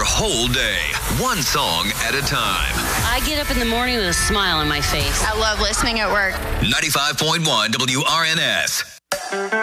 whole day, one song at a time. I get up in the morning with a smile on my face. I love listening at work. 95.1 WRNS.